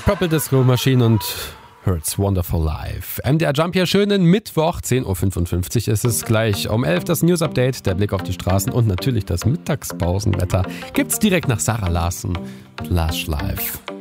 Purple Disco Machine und Hurts Wonderful Life. MDR Jump hier, schönen Mittwoch, 10.55 Uhr ist es gleich. Um 11 das News Update, der Blick auf die Straßen und natürlich das Mittagspausenwetter gibt's direkt nach Sarah Larsen. Lush Life.